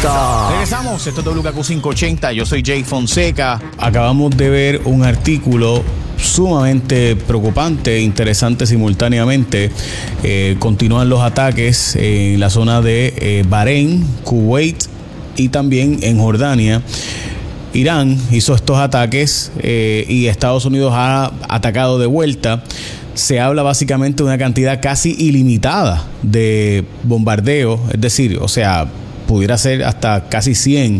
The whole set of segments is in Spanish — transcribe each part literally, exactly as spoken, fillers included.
Fonseca. Regresamos, esto es W K Q quinientos ochenta, yo soy Jay Fonseca. Acabamos de ver un artículo sumamente preocupante, interesante simultáneamente. Eh, continúan los ataques en la zona de eh, Bahrein, Kuwait y también en Jordania. Irán hizo estos ataques eh, y Estados Unidos ha atacado de vuelta. Se habla básicamente de una cantidad casi ilimitada de bombardeo, es decir, o sea, pudiera ser hasta casi cien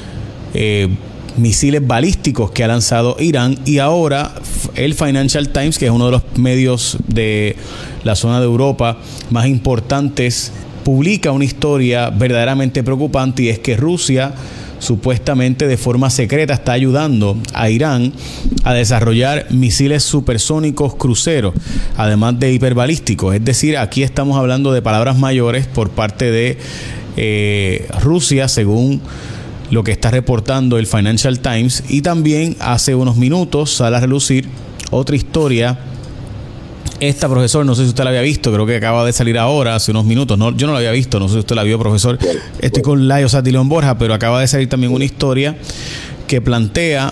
eh, misiles balísticos que ha lanzado Irán. Y ahora el Financial Times, que es uno de los medios de la zona de Europa más importantes, publica una historia verdaderamente preocupante, y es que Rusia supuestamente de forma secreta está ayudando a Irán a desarrollar misiles supersónicos cruceros, además de hiperbalísticos. Es decir, aquí estamos hablando de palabras mayores por parte de eh, Rusia, según lo que está reportando el Financial Times. Y también hace unos minutos sale a relucir otra historia. Esta, profesor, no sé si usted la había visto, creo que acaba de salir ahora, hace unos minutos. No, yo no la había visto, no sé si usted la vio, profesor. Bueno, Estoy bueno. con Layo Satilón Borja, pero acaba de salir también una historia que plantea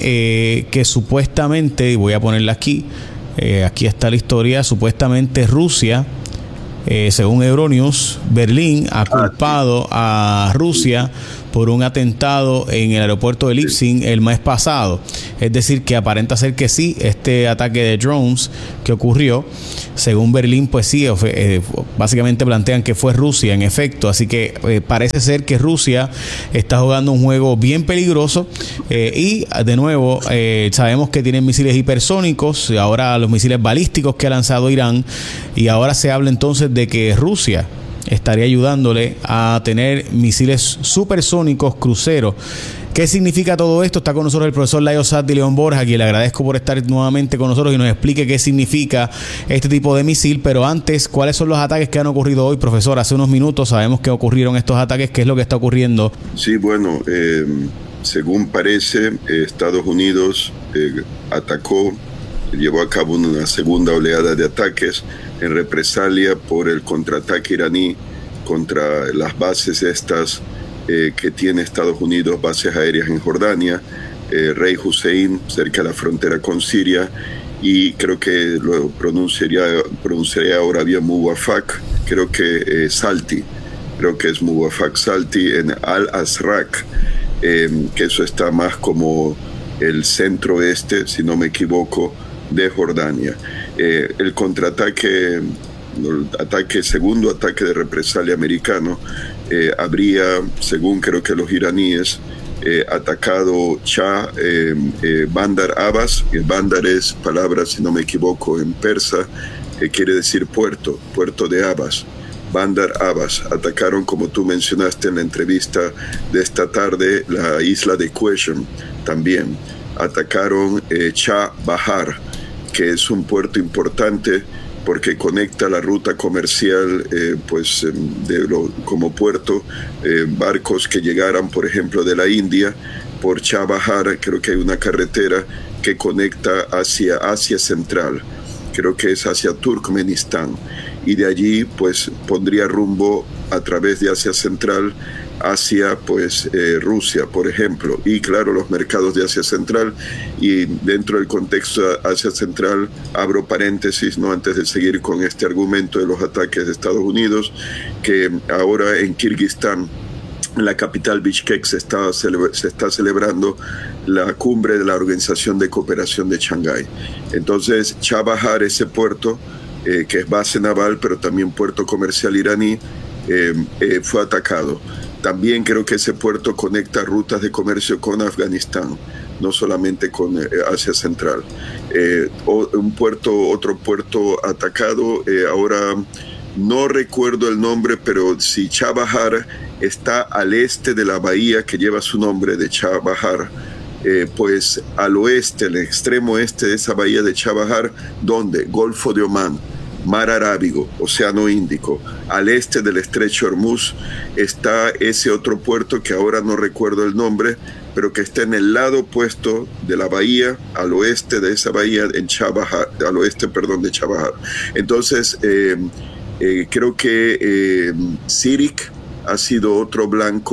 eh, que supuestamente, y voy a ponerla aquí, eh, aquí está la historia, supuestamente Rusia, eh, según Euronews, Berlín ha culpado a Rusia por un atentado en el aeropuerto de Leipzig el mes pasado. Es decir, que aparenta ser que sí, este ataque de drones que ocurrió, según Berlín, pues sí, eh, básicamente plantean que fue Rusia, en efecto. Así que eh, parece ser que Rusia está jugando un juego bien peligroso. Eh, y, de nuevo, eh, sabemos que tienen misiles hipersónicos, ahora los misiles balísticos que ha lanzado Irán, y ahora se habla entonces de que Rusia estaría ayudándole a tener misiles supersónicos cruceros. ¿Qué significa todo esto? Está con nosotros el profesor Layo Satilón Borja, a quien le agradezco por estar nuevamente con nosotros y nos explique qué significa este tipo de misil. Pero antes, ¿cuáles son los ataques que han ocurrido hoy, profesor? Hace unos minutos sabemos que ocurrieron estos ataques. ¿Qué es lo que está ocurriendo? Sí, bueno, eh, según parece, eh, Estados Unidos eh, atacó, llevó a cabo una segunda oleada de ataques en represalia por el contraataque iraní contra las bases estas eh, que tiene Estados Unidos, bases aéreas en Jordania, eh, Rey Hussein, cerca de la frontera con Siria, y creo que lo pronunciaría, pronunciaría ahora bien Muwafaq, creo que eh, Salti, creo que es Muwafaq Salti en Al-Azraq, eh, que eso está más como el centro este, si no me equivoco, de Jordania. Eh, el contraataque, el ataque, segundo ataque de represalia americano, eh, habría, según creo que los iraníes, eh, atacado Shah eh, eh, Bandar Abbas. El Bandar es palabra, si no me equivoco, en persa, que quiere decir puerto, puerto de Abbas. Bandar Abbas. Atacaron, como tú mencionaste en la entrevista de esta tarde, la isla de Qeshm también. Atacaron eh, Shah Bahar, que es un puerto importante porque conecta la ruta comercial, eh, pues de lo, como puerto, eh, barcos que llegaran, por ejemplo, de la India, por Shah Bahar. Creo que hay una carretera que conecta hacia Asia Central, creo que es hacia Turkmenistán, y de allí pues pondría rumbo a través de Asia Central hacia pues eh, Rusia, por ejemplo, y claro, los mercados de Asia Central. Y dentro del contexto de Asia Central, abro paréntesis, no antes de seguir con este argumento de los ataques de Estados Unidos, que ahora en Kirguistán, en la capital Bishkek, se está, se está celebrando la cumbre de la Organización de Cooperación de Shanghái. Entonces, Shah Bahar, ese puerto, eh, que es base naval, pero también puerto comercial iraní, eh, eh, fue atacado. También creo que ese puerto conecta rutas de comercio con Afganistán, no solamente con eh, Asia Central. Eh, o, un puerto, otro puerto atacado, eh, ahora no recuerdo el nombre, pero si Shah Bahar está al este de la bahía que lleva su nombre de Shah Bahar, eh, pues al oeste, el extremo este de esa bahía de Shah Bahar, ¿dónde? Golfo de Omán, Mar Arábigo, Océano Índico. Al este del estrecho Hormuz está ese otro puerto que ahora no recuerdo el nombre, pero que está en el lado opuesto de la bahía, al oeste de esa bahía, en Shah Bahar, al oeste, perdón, de Shah Bahar. Entonces, eh, eh, creo que eh, Sirik ha sido otro blanco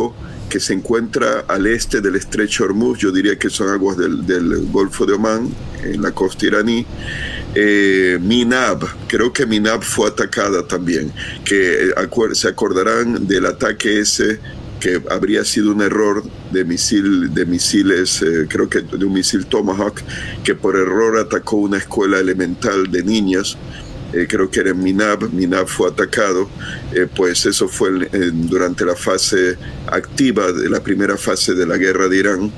que se encuentra al este del estrecho Hormuz, yo diría que son aguas del, del Golfo de Omán, en la costa iraní. Eh, Minab, creo que Minab fue atacada también, que eh, acuer- se acordarán del ataque ese que habría sido un error de misil de misiles, eh, creo que de un misil Tomahawk, que por error atacó una escuela elemental de niñas. Eh, creo que era en Minab, Minab fue atacado, eh, pues eso fue en, en, durante la fase activa de la primera fase de la guerra de Irán.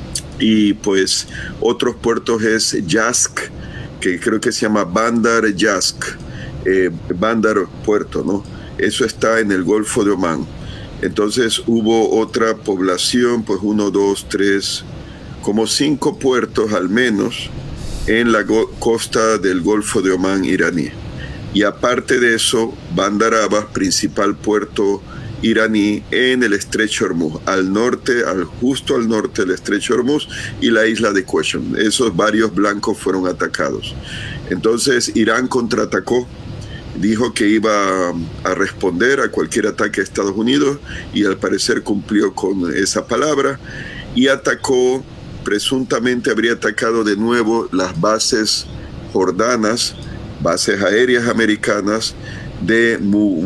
Y pues otros puertos es Yazk, que creo que se llama Bandar Yazk, eh, Bandar Puerto, ¿no? Eso está en el Golfo de Omán. Entonces hubo otra población, pues uno, dos, tres, como cinco puertos al menos en la costa del Golfo de Omán iraní. Y aparte de eso, Bandar Abbas, principal puerto iraní en el estrecho Hormuz, al norte, al, justo al norte del estrecho Hormuz, y la isla de Quesham. Esos varios blancos fueron atacados. Entonces Irán contraatacó, dijo que iba a responder a cualquier ataque de Estados Unidos, y al parecer cumplió con esa palabra, y atacó, presuntamente habría atacado de nuevo las bases jordanas, bases aéreas americanas de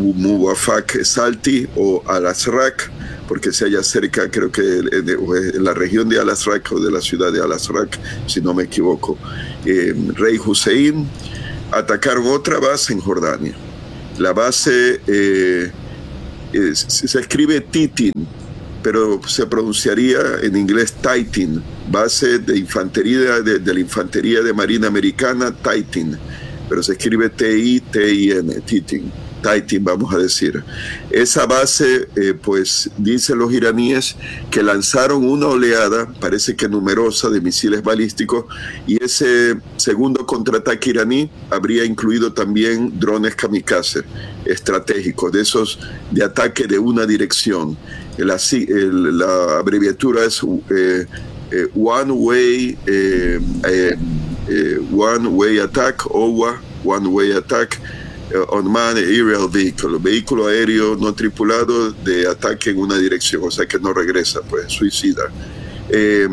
Muwafaq Salti o Al-Azraq, porque se halla cerca, creo que en la región de Al-Azraq o de la ciudad de Al-Azraq, si no me equivoco. Eh, Rey Hussein. Atacaron otra base en Jordania. La base eh, es, se escribe Titin, pero se pronunciaría en inglés Titan, base de infantería de, de la Infantería de Marina Americana, Titan, pero se escribe T I T I N, Titan, Titan, vamos a decir. Esa base, eh, pues dicen los iraníes que lanzaron una oleada, parece que numerosa, de misiles balísticos, y ese segundo contraataque iraní habría incluido también drones kamikaze estratégicos, de esos de ataque de una dirección. La, el, la abreviatura es eh, eh, One Way eh, eh, eh, One Way Attack, O W A, One Way Attack, Unmanned Aerial Vehicle, vehículo aéreo no tripulado de ataque en una dirección, o sea que no regresa, pues suicida. Eh,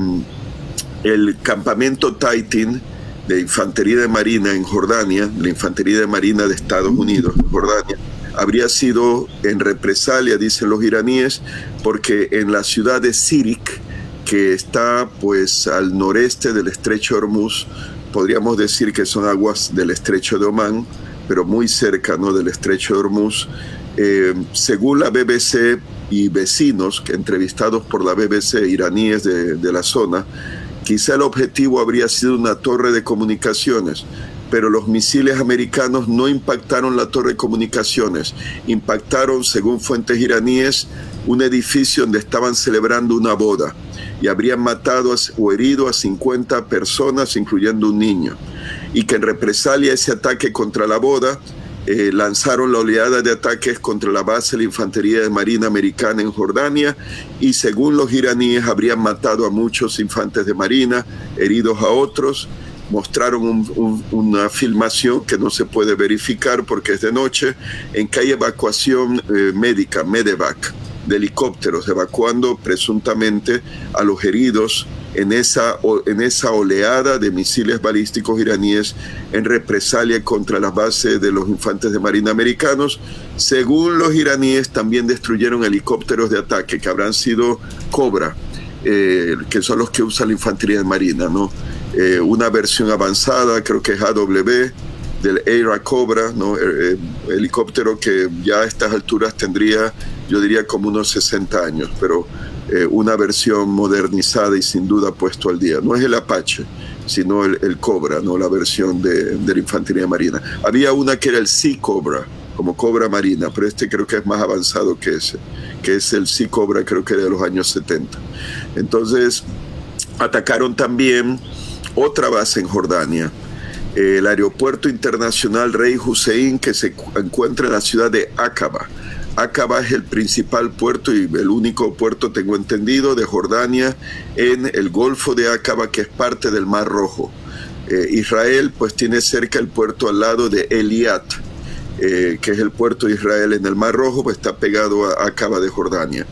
el campamento Titan de Infantería de Marina en Jordania, la Infantería de Marina de Estados Unidos, Jordania, habría sido en represalia, dicen los iraníes, porque en la ciudad de Sirik, que está pues al noreste del estrecho Hormuz, podríamos decir que son aguas del estrecho de Omán, pero muy cerca, ¿no?, del estrecho de Hormuz. Eh, según la B B C y vecinos que entrevistados por la B B C, iraníes de, de la zona, quizá el objetivo habría sido una torre de comunicaciones, pero los misiles americanos no impactaron la torre de comunicaciones, impactaron, según fuentes iraníes, un edificio donde estaban celebrando una boda y habrían matado o herido a cincuenta personas, incluyendo un niño. Y que en represalia a ese ataque contra la boda, eh, lanzaron la oleada de ataques contra la base de la Infantería de Marina Americana en Jordania, y según los iraníes habrían matado a muchos infantes de marina, heridos a otros. Mostraron un, un, una filmación que no se puede verificar porque es de noche, en que hay evacuación eh, médica, medevac, de helicópteros, evacuando presuntamente a los heridos en esa, en esa oleada de misiles balísticos iraníes en represalia contra las bases de los infantes de marina americanos. Según los iraníes, también destruyeron helicópteros de ataque que habrán sido Cobra, eh, que son los que usa la infantería de marina, ¿no? Eh, una versión avanzada, creo que es A W, del Aira Cobra, ¿no? Eh, helicóptero que ya a estas alturas tendría, yo diría, como unos sesenta años, pero eh, una versión modernizada y sin duda puesto al día. No es el Apache, sino el, el Cobra, ¿no?, la versión de, de la infantería marina. Había una que era el Sea Cobra, como Cobra marina, pero este creo que es más avanzado que ese, que es el Sea Cobra, creo que era de los años setenta. Entonces, atacaron también otra base en Jordania, el aeropuerto internacional Rey Hussein, que se encuentra en la ciudad de Aqaba. Aqaba es el principal puerto y el único puerto, tengo entendido, de Jordania en el Golfo de Aqaba, que es parte del Mar Rojo. Eh, Israel pues tiene cerca el puerto al lado de Eliat, eh, que es el puerto de Israel en el Mar Rojo, pues está pegado a Aqaba de Jordania.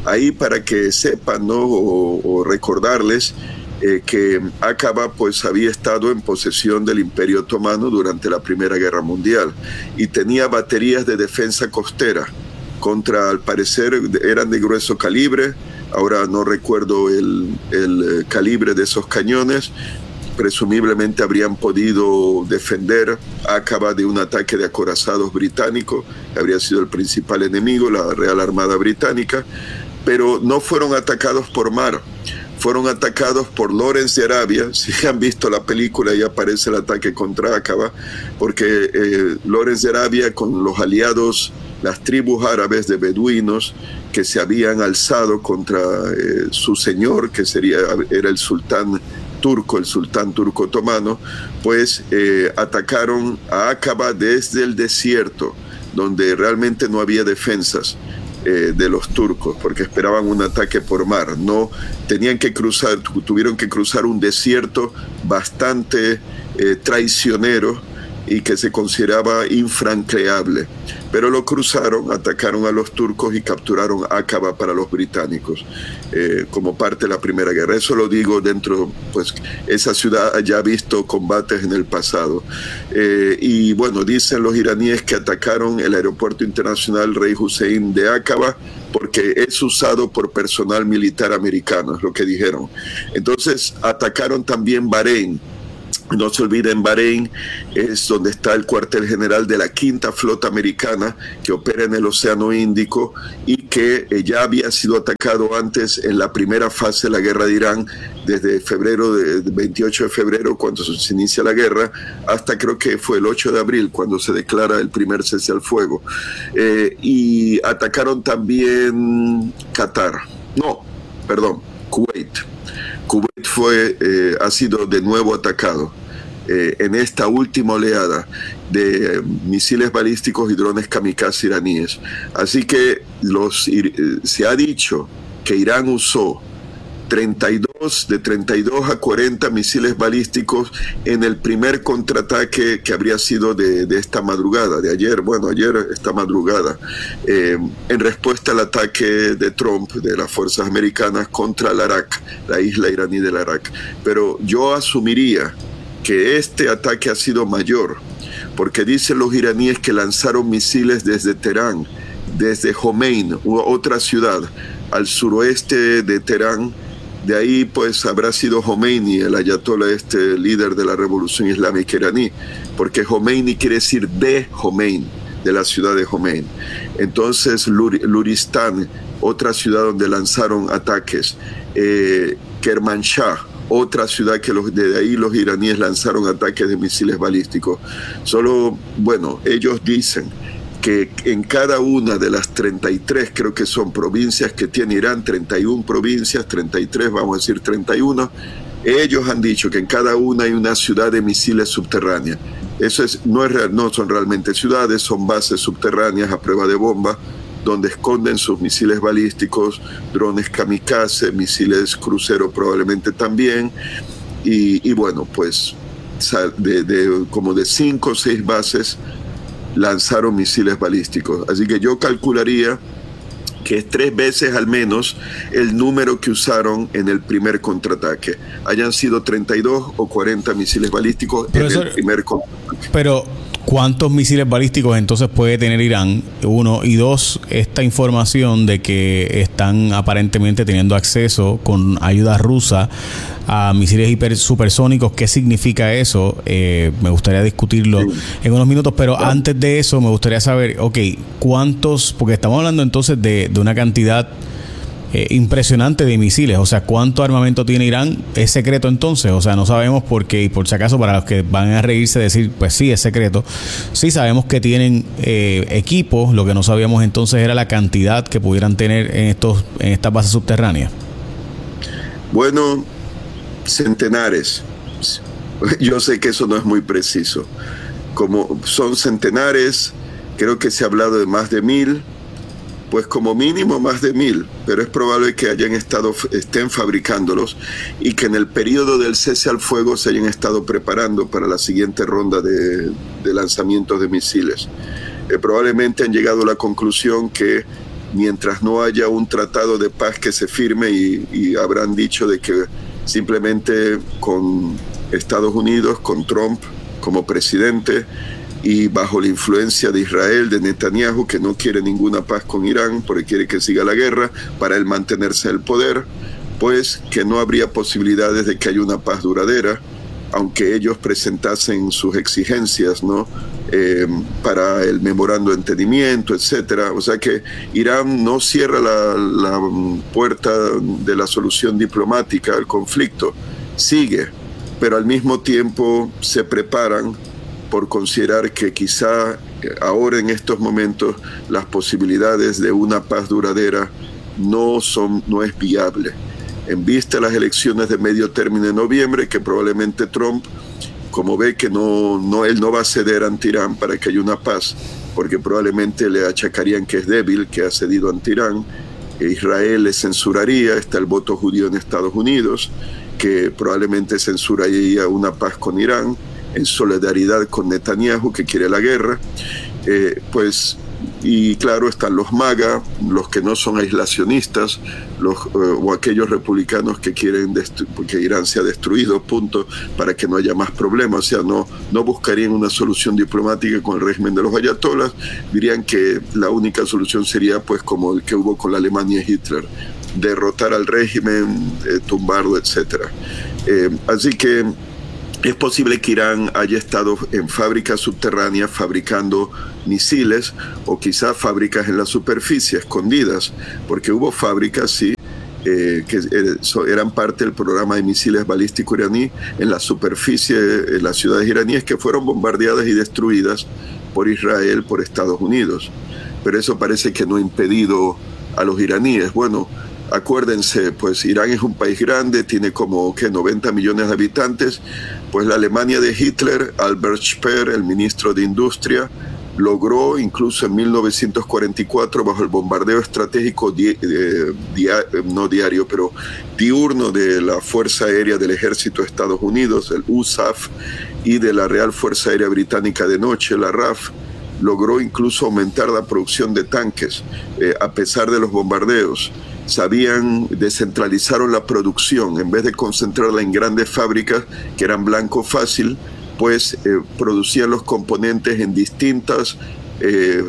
Ahí para que sepan, ¿no? o, o recordarles eh, que Aqaba pues había estado en posesión del Imperio Otomano durante la Primera Guerra Mundial y tenía baterías de defensa costera contra, al parecer, eran de grueso calibre. Ahora no recuerdo el, el calibre de esos cañones. Presumiblemente habrían podido defender Aqaba de un ataque de acorazados británicos, que habría sido el principal enemigo, la Real Armada Británica, pero no fueron atacados por mar, fueron atacados por Lawrence de Arabia. Si han visto la película, ahí aparece el ataque contra Aqaba, porque eh, Lawrence de Arabia con los aliados, las tribus árabes de beduinos que se habían alzado contra eh, su señor, que sería, era el sultán turco, el sultán turco otomano, pues eh, atacaron a Aqaba desde el desierto, donde realmente no había defensas eh, de los turcos, porque esperaban un ataque por mar. No tenían que cruzar, tuvieron que cruzar un desierto bastante eh, traicionero y que se consideraba infranqueable, pero lo cruzaron, atacaron a los turcos y capturaron Aqaba para los británicos eh, como parte de la Primera Guerra. Eso lo digo dentro, pues esa ciudad ya ha visto combates en el pasado. Eh, y bueno, dicen los iraníes que atacaron el aeropuerto internacional Rey Hussein de Aqaba porque es usado por personal militar americano, es lo que dijeron. Entonces atacaron también Bahrein. No se olviden, Bahrein es donde está el cuartel general de la quinta flota americana que opera en el Océano Índico y que eh, ya había sido atacado antes en la primera fase de la guerra de Irán, desde febrero, de, de veintiocho de febrero, cuando se inicia la guerra, hasta creo que fue el ocho de abril, cuando se declara el primer cese al fuego. Eh, y atacaron también Qatar, no, perdón, Kuwait. Kuwait fue, eh, ha sido de nuevo atacado eh, en esta última oleada de eh, misiles balísticos y drones kamikaze iraníes. Así que los, eh, se ha dicho que Irán usó treinta y dos, de treinta y dos a cuarenta misiles balísticos en el primer contraataque que habría sido de, de esta madrugada, de ayer, bueno, ayer, esta madrugada, eh, en respuesta al ataque de Trump, de las fuerzas americanas contra el Arak, la isla iraní del Arak. Pero yo asumiría que este ataque ha sido mayor, porque dicen los iraníes que lanzaron misiles desde Teherán, desde Jomein, otra ciudad al suroeste de Teherán. De ahí pues habrá sido Jomeini, el ayatollah, este líder de la revolución islámica iraní, porque Jomeini quiere decir de Jomein, de la ciudad de Jomein. Entonces Lur Luristan, otra ciudad donde lanzaron ataques, eh, Kermanshah, otra ciudad que los, de ahí los iraníes lanzaron ataques de misiles balísticos. Solo, bueno, ellos dicen que en cada una de las treinta y tres, creo que son provincias que tiene Irán, treinta y una provincias, treinta y tres, vamos a decir treinta y uno, ellos han dicho que en cada una hay una ciudad de misiles subterráneas. Eso es, no, es real, no son realmente ciudades, son bases subterráneas a prueba de bomba, donde esconden sus misiles balísticos, drones kamikaze, misiles crucero probablemente también, y, y bueno, pues de, de, como de cinco o seis bases lanzaron misiles balísticos. Así que yo calcularía que es tres veces al menos el número que usaron en el primer contraataque. Hayan sido treinta y dos o cuarenta misiles balísticos en el primer contraataque. Pero ¿cuántos misiles balísticos entonces puede tener Irán? Uno. Y dos, esta información de que están aparentemente teniendo acceso con ayuda rusa a misiles hiper supersónicos. ¿Qué significa eso? Eh, me gustaría discutirlo sí. en unos minutos, pero sí. antes de eso me gustaría saber, ok, ¿cuántos? Porque estamos hablando entonces de, de una cantidad eh, impresionante de misiles. O sea, ¿cuánto armamento tiene Irán? ¿Es secreto entonces? O sea, no sabemos porque, y por si acaso, para los que van a reírse, decir, pues sí, es secreto. Sí sabemos que tienen eh, equipos. Lo que no sabíamos entonces era la cantidad que pudieran tener en, estos, en estas bases subterráneas. Bueno, centenares. Yo sé que eso no es muy preciso. Como son centenares, creo que se ha hablado de más de mil, pues como mínimo más de mil, pero es probable que hayan estado, estén fabricándolos y que en el periodo del cese al fuego se hayan estado preparando para la siguiente ronda de, de lanzamientos de misiles. Eh, probablemente han llegado a la conclusión que mientras no haya un tratado de paz que se firme, y, y habrán dicho de que simplemente con Estados Unidos, con Trump como presidente y bajo la influencia de Israel, de Netanyahu, que no quiere ninguna paz con Irán porque quiere que siga la guerra para él mantenerse en el poder, pues que no habría posibilidades de que haya una paz duradera, aunque ellos presentasen sus exigencias, ¿no? Eh, para el memorando de entendimiento, etcétera. O sea que Irán no cierra la, la puerta de la solución diplomática al conflicto, sigue, pero al mismo tiempo se preparan por considerar que quizá ahora en estos momentos las posibilidades de una paz duradera no son, no es viable. En vista de las elecciones de medio término de noviembre, que probablemente Trump, como ve que no, no, él no va a ceder ante Irán para que haya una paz, porque probablemente le achacarían que es débil, que ha cedido ante Irán, e Israel le censuraría, está el voto judío en Estados Unidos, que probablemente censuraría una paz con Irán, en solidaridad con Netanyahu, que quiere la guerra, eh, pues... Y claro, están los MAGA, los que no son aislacionistas, los, uh, o aquellos republicanos que quieren que Irán sea destruido, punto, para que no haya más problemas. O sea, no, no buscarían una solución diplomática con el régimen de los ayatolás, dirían que la única solución sería pues como el que hubo con la Alemania y Hitler, derrotar al régimen, eh, tumbarlo, etcétera. Eh, así que es posible que Irán haya estado en fábricas subterráneas fabricando misiles, o quizás fábricas en la superficie, escondidas, porque hubo fábricas, sí, eh, que eran parte del programa de misiles balísticos iraní en la superficie, en las ciudades iraníes, que fueron bombardeadas y destruidas por Israel, por Estados Unidos. Pero eso parece que no ha impedido a los iraníes. Bueno, acuérdense, pues Irán es un país grande, tiene como ¿qué? noventa millones de habitantes. Pues la Alemania de Hitler, Albert Speer, el ministro de Industria, logró incluso en mil novecientos cuarenta y cuatro, bajo el bombardeo estratégico di, eh, dia, no diario, pero diurno de la Fuerza Aérea del Ejército de Estados Unidos, el U S A F, y de la Real Fuerza Aérea Británica de noche, la R A F, logró incluso aumentar la producción de tanques, eh, a pesar de los bombardeos. Sabían, descentralizaron la producción, en vez de concentrarla en grandes fábricas que eran blanco fácil, pues eh, producían los componentes en distintas eh,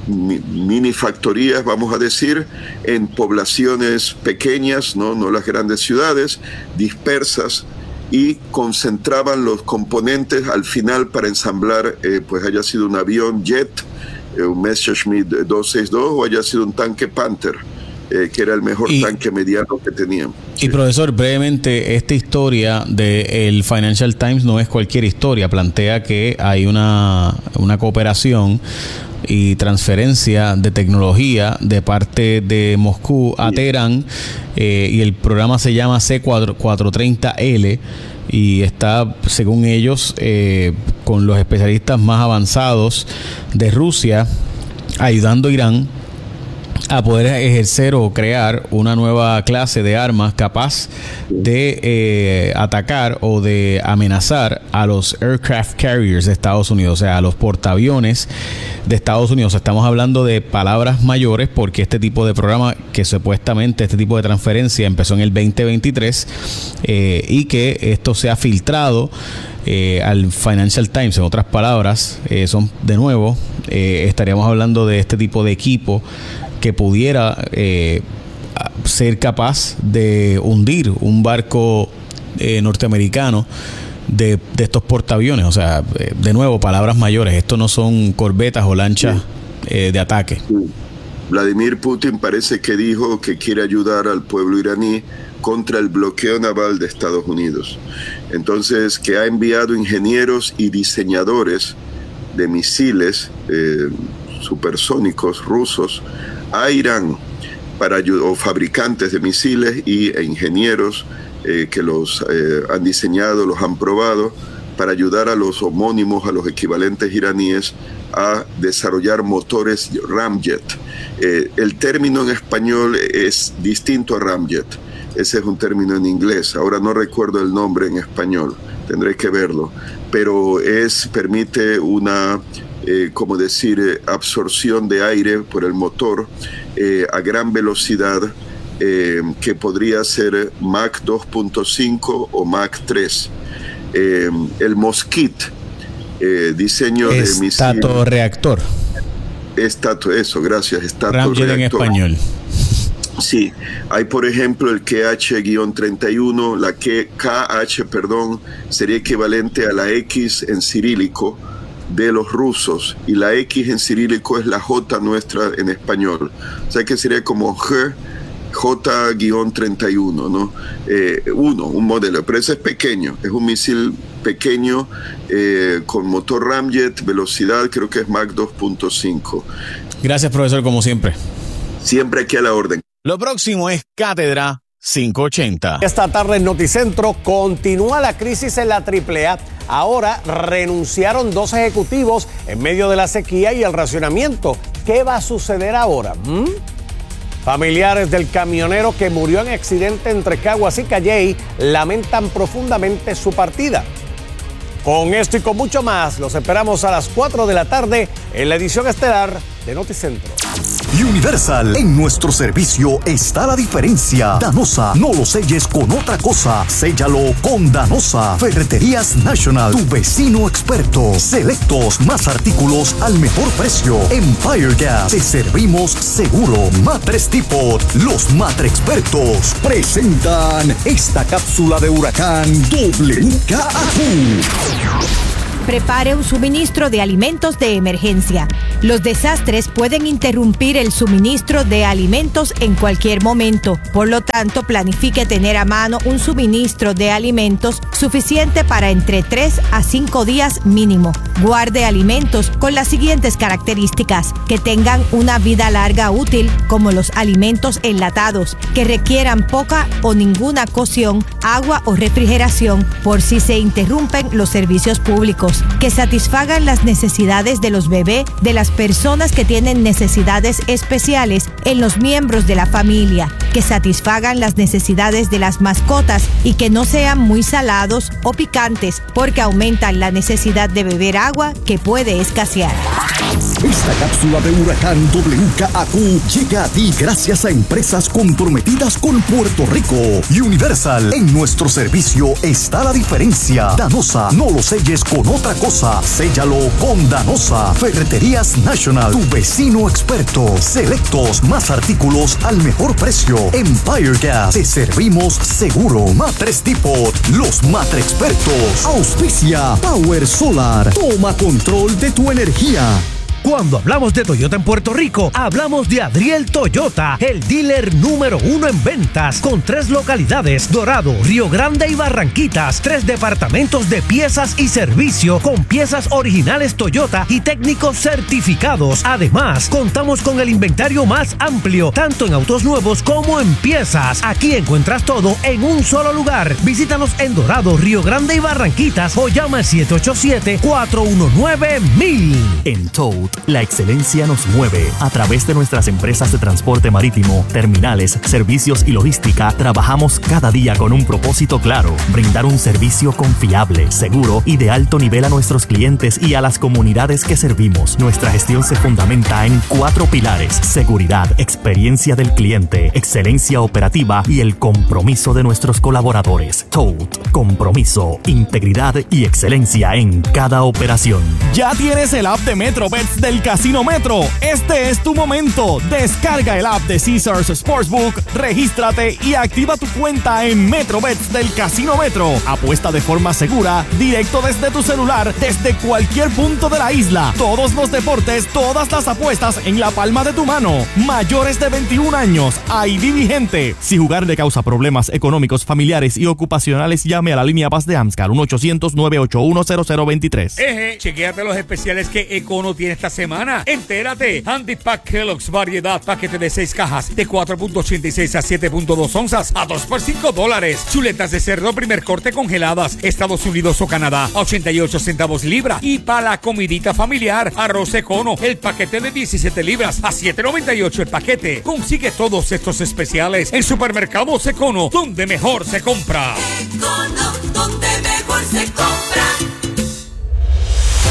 mini factorías, vamos a decir, en poblaciones pequeñas, no, no las grandes ciudades, dispersas, y concentraban los componentes al final para ensamblar, eh, pues haya sido un avión jet, eh, un Messerschmitt doscientos sesenta y dos, o haya sido un tanque Panther, eh, que era el mejor y, tanque mediano que tenían. Y sí. Profesor, brevemente, esta historia del Financial Times no es cualquier historia, plantea que hay una, una cooperación y transferencia de tecnología de parte de Moscú a Teherán, eh, y el programa se llama C cuatrocientos treinta L y está, según ellos, eh, con los especialistas más avanzados de Rusia, ayudando a Irán a poder ejercer o crear una nueva clase de armas capaz de eh, atacar o de amenazar a los aircraft carriers de Estados Unidos, o sea, a los portaaviones de Estados Unidos. Estamos hablando de palabras mayores, porque este tipo de programa, que supuestamente este tipo de transferencia empezó en el veinte veintitrés, eh, y que esto se ha filtrado eh, al Financial Times, en otras palabras, eh, son de nuevo, eh, estaríamos hablando de este tipo de equipo que pudiera eh, ser capaz de hundir un barco eh, norteamericano de, de estos portaaviones. O sea, eh, de nuevo, palabras mayores. Esto no son corbetas o lanchas eh, de ataque. Vladimir Putin parece que dijo que quiere ayudar al pueblo iraní contra el bloqueo naval de Estados Unidos. Entonces, que ha enviado ingenieros y diseñadores de misiles eh, supersónicos rusos a Irán para o fabricantes de misiles y, e ingenieros eh, que los eh, han diseñado, los han probado, para ayudar a los homónimos, a los equivalentes iraníes, a desarrollar motores Ramjet. Eh, el término en español es distinto a Ramjet. Ese es un término en inglés. Ahora no recuerdo el nombre en español, tendré que verlo. Pero es, permite una... Eh, como decir, eh, absorción de aire por el motor, eh, a gran velocidad, eh, que podría ser Mach dos punto cinco o Mach tres. Eh, el Mosquit, eh, diseño de misil. Estato-reactor. Estato, eso, gracias. Ramjet en español. Sí, hay por ejemplo el K H treinta y uno, la K H, perdón, sería equivalente a la X en cirílico de los rusos, y la X en cirílico es la J nuestra en español, o sea que sería como G, J treinta y uno, ¿no? Eh, uno, un modelo, pero ese es pequeño, es un misil pequeño, eh, con motor Ramjet, velocidad creo que es Mach dos punto cinco. Gracias, profesor, como siempre. Siempre aquí a la orden. Lo próximo es Cátedra quinientos ochenta. Esta tarde en Noticentro continúa la crisis en la triple A. Ahora renunciaron dos ejecutivos en medio de la sequía y el racionamiento. ¿Qué va a suceder ahora? ¿Mm? Familiares del camionero que murió en accidente entre Caguas y Calley lamentan profundamente su partida. Con esto y con mucho más, los esperamos a las cuatro de la tarde en la edición estelar de Noticentro. Universal, en nuestro servicio está la diferencia. Danosa, no lo selles con otra cosa, séllalo con Danosa. Ferreterías National, tu vecino experto. Selectos, más artículos al mejor precio. Empire Gas, te servimos seguro. Matres Depot, los Matre Expertos presentan esta cápsula de huracán W K A Q. Prepare un suministro de alimentos de emergencia. Los desastres pueden interrumpir el suministro de alimentos en cualquier momento. Por lo tanto, planifique tener a mano un suministro de alimentos suficiente para entre tres a cinco días mínimo. Guarde alimentos con las siguientes características: que tengan una vida larga útil, como los alimentos enlatados, que requieran poca o ninguna cocción, agua o refrigeración por si se interrumpen los servicios públicos, que satisfagan las necesidades de los bebés, de las personas que tienen necesidades especiales en los miembros de la familia, que satisfagan las necesidades de las mascotas y que no sean muy salados o picantes, porque aumentan la necesidad de beber agua, que puede escasear. Esta cápsula de huracán W K A Q llega a ti gracias a empresas comprometidas con Puerto Rico. Universal, en nuestro servicio está la diferencia. Danosa, no lo selles con otra cosa, séllalo con Danosa. Ferreterías National, tu vecino experto. Selectos, más artículos al mejor precio. Empire Gas, te servimos seguro. Matres Depot, los Matre Expertos. Auspicia Power Solar, toma control de tu energía. Cuando hablamos de Toyota en Puerto Rico, hablamos de Adriel Toyota, el dealer número uno en ventas, con tres localidades: Dorado, Río Grande y Barranquitas. Tres departamentos de piezas y servicio, con piezas originales Toyota y técnicos certificados. Además, contamos con el inventario más amplio, tanto en autos nuevos como en piezas. Aquí encuentras todo en un solo lugar. Visítanos en Dorado, Río Grande y Barranquitas o llama al siete ocho siete, cuatro uno nueve, mil. En Toad, la excelencia nos mueve. A través de nuestras empresas de transporte marítimo, terminales, servicios y logística, trabajamos cada día con un propósito claro: brindar un servicio confiable, seguro y de alto nivel a nuestros clientes y a las comunidades que servimos. Nuestra gestión se fundamenta en cuatro pilares: seguridad, experiencia del cliente, excelencia operativa y el compromiso de nuestros colaboradores. Toad, compromiso, integridad y excelencia en cada operación. Ya tienes el app de MetroBets del Casino Metro. Este es tu momento. Descarga el app de Caesars Sportsbook, regístrate y activa tu cuenta en MetroBets del Casino Metro. Apuesta de forma segura, directo desde tu celular, desde cualquier punto de la isla. Todos los deportes, todas las apuestas en la palma de tu mano. Mayores de veintiún años, I D vigente. Si jugar le causa problemas económicos, familiares y ocupacionales, llame a la línea Paz de AMSCAR uno ochocientos, nueve ocho uno, cero cero dos tres. Eje, chequéate los especiales que Econo tiene esta semana. Entérate. Handy Pack Kellogg's variedad, paquete de seis cajas de cuatro punto ochenta y seis a siete punto dos onzas a dos por cinco dólares. Chuletas de cerdo primer corte congeladas, Estados Unidos o Canadá, a ochenta y ocho centavos libra. Y para la comidita familiar, arroz Econo, el paquete de diecisiete libras a siete noventa y ocho el paquete. Consigue todos estos especiales en Supermercados Econo, donde mejor se compra. Econo, donde mejor se compra.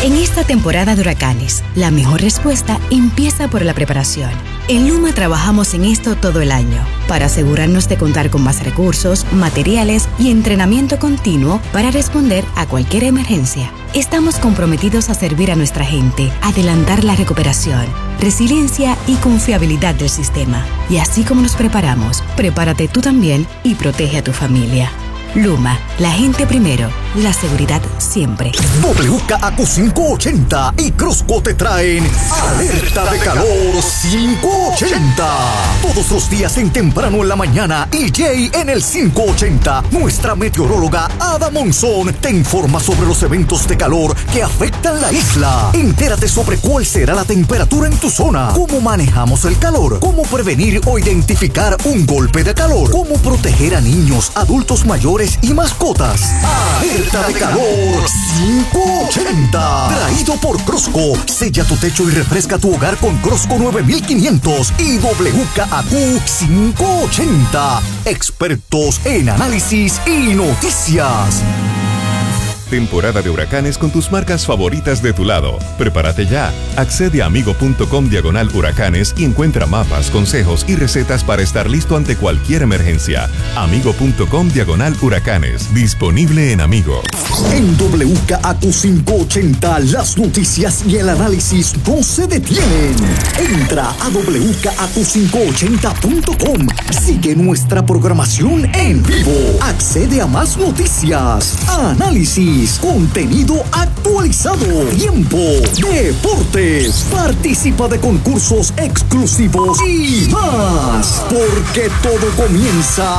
En esta temporada de huracanes, la mejor respuesta empieza por la preparación. En Luma trabajamos en esto todo el año, para asegurarnos de contar con más recursos, materiales y entrenamiento continuo para responder a cualquier emergencia. Estamos comprometidos a servir a nuestra gente, adelantar la recuperación, resiliencia y confiabilidad del sistema. Y así como nos preparamos, prepárate tú también y protege a tu familia. Luma, la gente primero, la seguridad siempre. W K A Q quinientos ochenta y Crosco te traen Alerta de Calor quinientos ochenta. Todos los días en temprano en la mañana y Jay en el quinientos ochenta. Nuestra meteoróloga Ada Monzón te informa sobre los eventos de calor que afectan la isla. Entérate sobre cuál será la temperatura en tu zona, cómo manejamos el calor, cómo prevenir o identificar un golpe de calor, cómo proteger a niños, adultos mayores y mascotas. Alerta de Calor quinientos ochenta. Traído por Crosco. Sella tu techo y refresca tu hogar con Crosco nueve mil quinientos y W K A Q quinientos ochenta. Expertos en análisis y noticias. Temporada de huracanes con tus marcas favoritas de tu lado. Prepárate ya. Accede a amigo.com diagonal huracanes y encuentra mapas, consejos y recetas para estar listo ante cualquier emergencia. Amigo.com diagonal huracanes. Disponible en Amigo. En W K A Q quinientos ochenta, las noticias y el análisis no se detienen. Entra a w k a q quinientos ochenta punto com. Sigue nuestra programación en vivo. Accede a más noticias, análisis, contenido actualizado, tiempo, deportes, participa de concursos exclusivos y más. Porque todo comienza